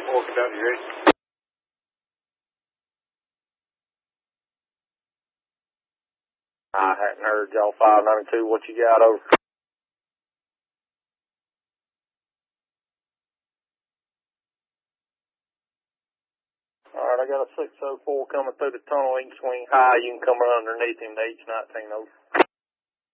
Walking down your eight. I hadn't heard y'all 592. What you got over? Alright, I got a 604 coming through the tunnel, east wing high. You can come underneath him to H19 over.